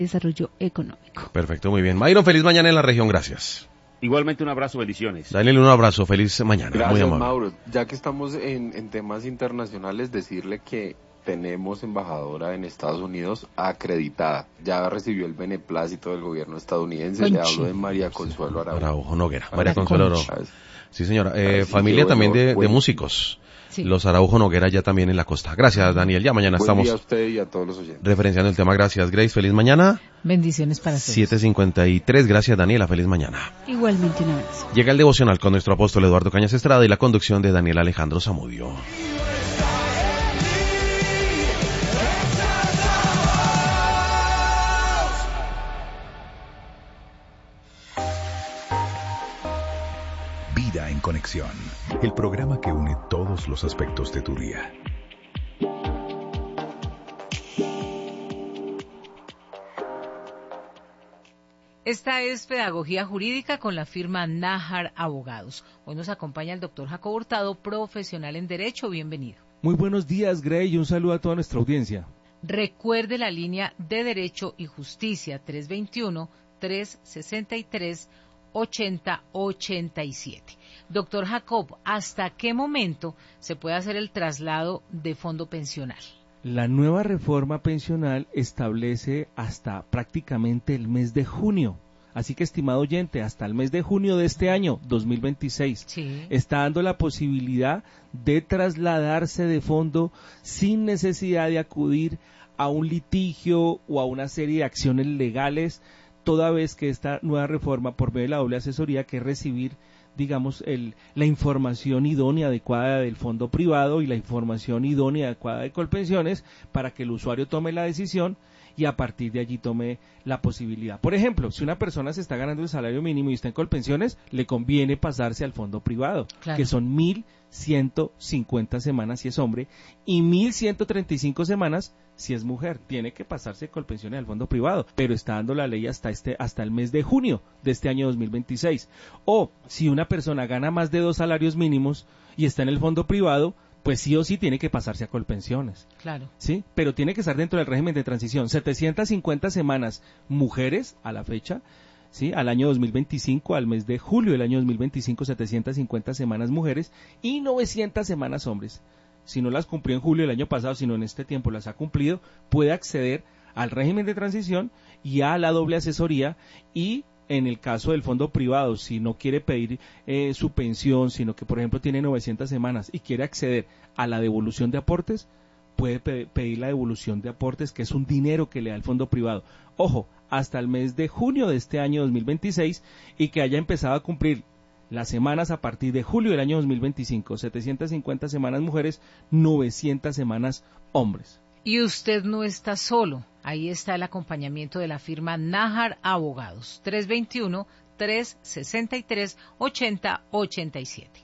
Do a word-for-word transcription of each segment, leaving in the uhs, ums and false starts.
desarrollo económico. Perfecto, muy bien. Mayron, feliz mañana en la región, gracias. Igualmente un abrazo, bendiciones. Daniel, un abrazo, feliz mañana. Gracias, muy amable. Mauro. Ya que estamos en, en temas internacionales, decirle que tenemos embajadora en Estados Unidos acreditada. Ya recibió el beneplácito del gobierno estadounidense. Conchi. Le hablo de María Consuelo Araujo. Araujo Noguera. María María Consuelo Conchi. Araujo. Sí, señora. Eh, Así familia que, también bueno, de, de buen- músicos. Sí. Los Araujo Noguera ya también en la costa. Gracias, Daniel. Ya mañana Buen estamos día a usted y a todos los oyentes. referenciando el tema. Gracias, Grace. Feliz mañana. Bendiciones para todos. siete cincuenta y tres. Gracias, Daniela. Feliz mañana. Igualmente un abrazo. Llega el devocional con nuestro apóstol Eduardo Cañas Estrada y la conducción de Daniel Alejandro Zamudio. Vida en Conexión, el programa que une todos los aspectos de tu día. Esta es Pedagogía Jurídica con la firma Nájar Abogados. Hoy nos acompaña el doctor Jacobo Hurtado, profesional en Derecho. Bienvenido. Muy buenos días, Grey, y un saludo a toda nuestra audiencia. Recuerde la línea de Derecho y Justicia tres veintiuno, trescientos sesenta y tres, ochenta ochenta y siete. Doctor Jacob, ¿hasta qué momento se puede hacer el traslado de fondo pensional? La nueva reforma pensional establece hasta prácticamente el mes de junio. Así que, estimado oyente, hasta el mes de junio de este año, dos mil veintiséis, Sí. está dando la posibilidad de trasladarse de fondo sin necesidad de acudir a un litigio o a una serie de acciones legales, toda vez que esta nueva reforma, por medio de la doble asesoría, que es recibir, digamos, el, la información idónea adecuada del fondo privado y la información idónea adecuada de Colpensiones, para que el usuario tome la decisión y a partir de allí tome la posibilidad. Por ejemplo, si una persona se está ganando el salario mínimo y está en Colpensiones, le conviene pasarse al fondo privado, Claro. que son mil ciento cincuenta semanas si es hombre y mil ciento treinta y cinco semanas si es mujer. Tiene que pasarse de Colpensiones al fondo privado, pero está dando la ley hasta este hasta el mes de junio de este año dos mil veintiséis. O si una persona gana más de dos salarios mínimos y está en el fondo privado, pues sí o sí tiene que pasarse a Colpensiones. Claro. ¿Sí? Pero tiene que estar dentro del régimen de transición. setecientas cincuenta semanas mujeres a la fecha, ¿sí? Al año dos mil veinticinco, al mes de julio del año dos mil veinticinco, setecientas cincuenta semanas mujeres y novecientas semanas hombres. Si no las cumplió en julio del año pasado, sino en este tiempo las ha cumplido, puede acceder al régimen de transición y a la doble asesoría. Y en el caso del fondo privado, si no quiere pedir eh, su pensión, sino que por ejemplo tiene novecientas semanas y quiere acceder a la devolución de aportes, puede pe- pedir la devolución de aportes, que es un dinero que le da el fondo privado. Ojo, hasta el mes de junio de este año dos mil veintiséis, y que haya empezado a cumplir las semanas a partir de julio del año dos mil veinticinco, setecientas cincuenta semanas mujeres, novecientas semanas hombres. Y usted no está solo. Ahí está el acompañamiento de la firma Nájar Abogados. tres veintiuno, trescientos sesenta y tres, ochenta ochenta y siete.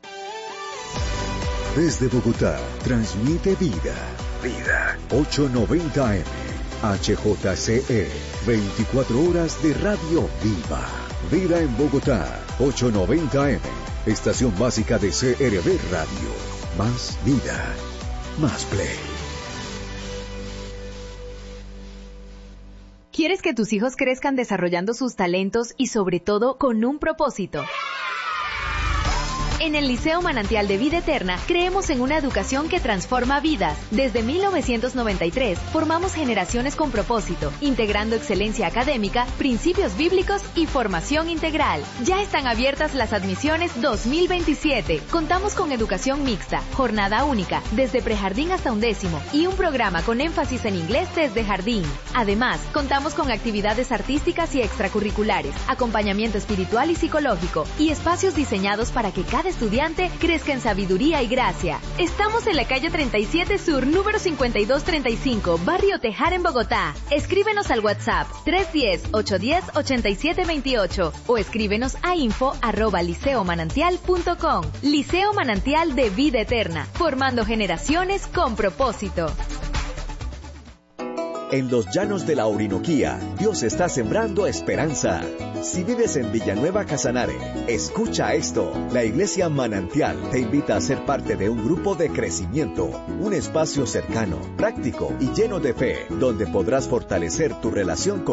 Desde Bogotá, transmite Vida. Vida. ochocientos noventa A M. H J C E. veinticuatro horas de radio viva. Vida en Bogotá. ochocientos noventa A M. Estación básica de C R B Radio. Más vida. Más play. ¿Quieres que tus hijos crezcan desarrollando sus talentos y sobre todo con un propósito? En el Liceo Manantial de Vida Eterna creemos en una educación que transforma vidas. Desde mil novecientos noventa y tres formamos generaciones con propósito, integrando excelencia académica, principios bíblicos y formación integral. Ya están abiertas las admisiones dos mil veintisiete. Contamos con educación mixta, jornada única, desde prejardín hasta undécimo, y un programa con énfasis en inglés desde jardín. Además, contamos con actividades artísticas y extracurriculares, acompañamiento espiritual y psicológico, y espacios diseñados para que cada estudiante crezca en sabiduría y gracia. Estamos en la calle treinta y siete Sur, número cincuenta y dos treinta y cinco, Barrio Tejar, en Bogotá. Escríbenos al WhatsApp tres uno cero, ocho uno cero, ochenta y siete veintiocho o escríbenos a info arroba liceo manantial punto com. Liceo Manantial de Vida Eterna, formando generaciones con propósito. En los llanos de la Orinoquía, Dios está sembrando esperanza. Si vives en Villanueva Casanare, escucha esto. La Iglesia Manantial te invita a ser parte de un grupo de crecimiento, un espacio cercano, práctico y lleno de fe, donde podrás fortalecer tu relación con